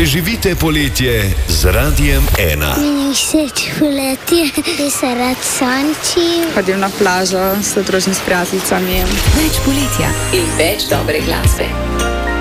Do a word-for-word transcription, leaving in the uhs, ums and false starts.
Preživite poletje z Radiem ena. Meni všeč poletje, ker se rad sončim. Hodim na plažo, se družim s prijateljicami. Več poletja in več dobre glasbe.